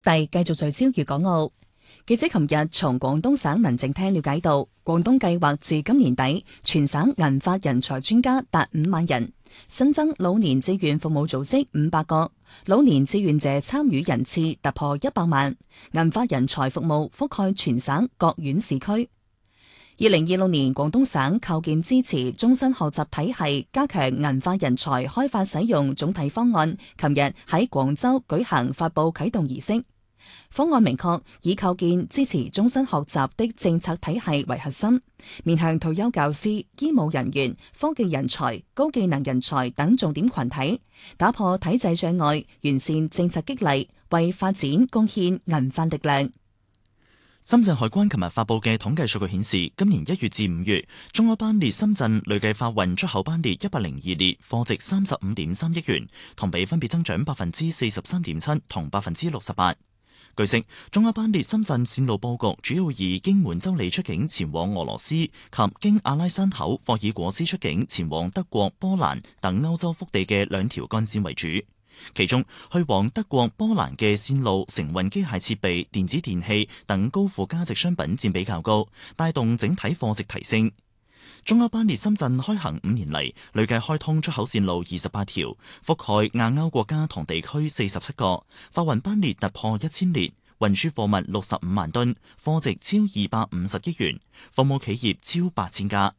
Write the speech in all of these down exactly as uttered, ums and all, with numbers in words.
第繼續聚焦粵港澳。記者琴日從廣東省民政廳了解到，廣東計劃至今年底全省銀髮人才專家達五萬人，新增老年志願服務組織五百個，老年志願者參與人次突破一百萬，銀髮人才服務覆蓋全省各縣市區。二零二六年，廣東省構建支持終身學習體系，加強銀髮人才開發使用總體方案，琴日喺廣州舉行發佈啟動儀式。方案明確以構建支持終身學習的政策體系為核心，面向退休教師、醫務人員、科技人才、高技能人才等重點群體，打破體制障礙，完善政策激勵，為發展貢獻銀髮力量。 深圳海關琴日發佈嘅統計數據顯示，今年一月至五月，中歐班列深圳累計發運出口班列一百零二列，貨值三十五點三億元，同比分別增長百分之四十三點七同百分之六十八。據悉，中歐班列深圳線路佈局主要以經滿洲里出境前往俄羅斯及經阿拉山口霍爾果斯出境前往德國、波蘭等歐洲腹地嘅兩條幹線為主。其中，去往德國、波蘭嘅線路承運機械設備、電子電器等高附加值商品佔比較高，帶動整體貨值提升。中歐班列深圳開行五年嚟，累計開通出口線路二十八條，覆蓋亞歐國家同地區四十七個，發運班列突破一千列，運輸貨物六十五萬噸，貨值超二百五十億元，服務企業超八千家。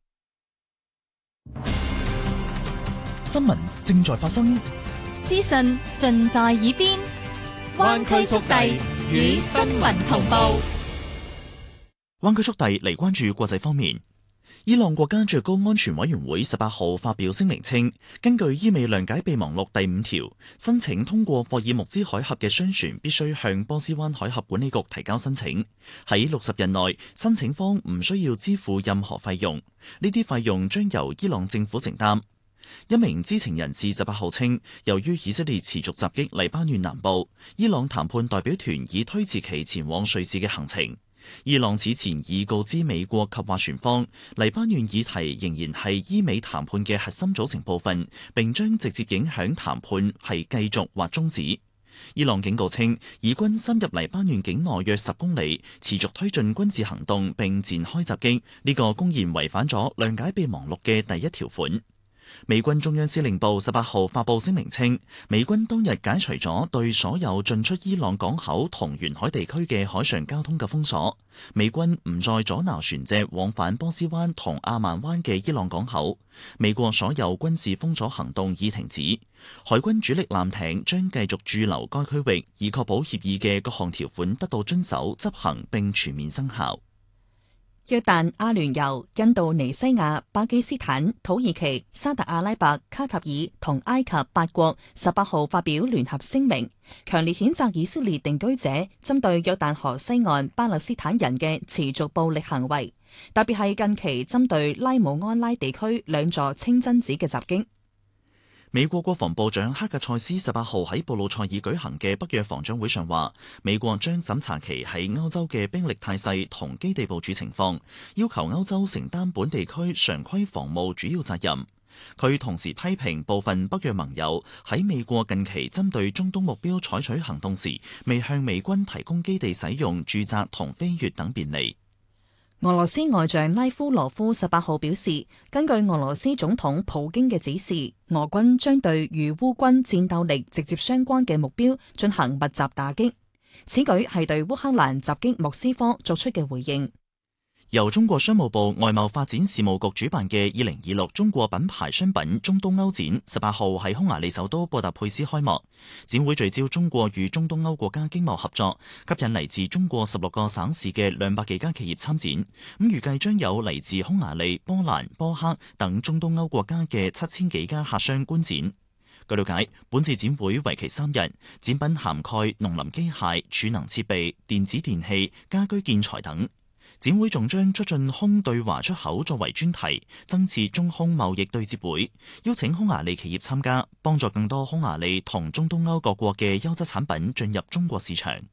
新聞正在發生， 資訊盡在耳邊，灣區速遞與新聞同步。 灣區速遞嚟關注國際方面。伊朗國家最高安全委員會十八號發表聲明稱，根據伊美諒解備忘錄第五條，申請通過霍爾木茲海峽嘅商船必須向波斯灣海峽管理局提交申請。喺六十日內，申請方唔需要支付任何費用，呢啲費用將由伊朗政府承擔。一名知情人士十八號稱，由於以色列持續襲擊黎巴嫩南部，伊朗談判代表團已推遲其前往瑞士嘅行程。伊朗此前已告知美國及斡旋方，黎巴嫩議題仍然係伊美談判嘅核心組成部分，並將直接影響談判係繼續或終止。伊朗警告稱，以軍深入黎巴嫩境內約十公里，持續推進軍事行動並展開襲擊，呢個公然違反咗諒解備忘錄嘅第一條款。美軍中央司令部十八號發佈聲明稱，美軍當日解除咗對所有進出伊朗港口同沿海地區嘅海上交通嘅封鎖，美軍唔再阻撓船隻往返波斯灣同阿曼灣嘅伊朗港口，美國所有軍事封鎖行動已停止，海軍主力艦艇將繼續駐留該區域，以確保協議嘅各項條款得到遵守、執行並全面生效。 約旦、阿聯酋、印度尼西亞、巴基斯坦、土耳其、沙特阿拉伯、卡塔爾同埃及八國十八號發表聯合聲明，強烈譴責以色列定居者針對約旦河西岸巴勒斯坦人嘅持續暴力行為，特別係近期針對拉姆安拉地區兩座清真寺嘅襲擊。 美國國防部長克格塞斯十八號喺布魯塞爾舉行嘅北約防長會上話，美國將審查其喺歐洲嘅兵力態勢同基地部署情況，要求歐洲承擔本地區常規防務主要責任。佢同時批評部分北約盟友喺美國近期針對中東目標採取行動時，未向美軍提供基地使用、駐紮同飛越等便利。 俄羅斯外長拉夫羅夫十八號表示，根據俄羅斯總統普京嘅指示，俄軍將對與烏軍戰鬥力直接相關嘅目標進行密集打擊。此舉係對烏克蘭襲擊莫斯科作出嘅回應。 由中國商務部外貿發展事務局主辦嘅二零二六中國品牌商品中東歐展，十八號喺匈牙利首都布達佩斯開幕。展會聚焦中國與中東歐國家經貿合作，吸引嚟自中國十六個省市嘅兩百幾家企業參展。咁預計將有嚟自匈牙利、波蘭、波克等中東歐國家嘅七千幾家客商觀展。據了解，本次展會為期三日，展品涵蓋農林機械、儲能設備、電子電器、家居建材等。展會仲將促進匈對華出口作為專題，增設中匈貿易對接會，邀請匈牙利企業參加，幫助更多匈牙利同中東歐各國嘅優質產品進入中國市場。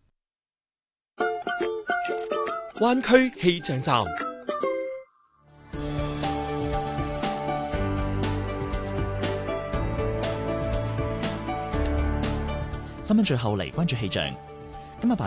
灣區氣象站， 新聞最後嚟關注氣象。 今日八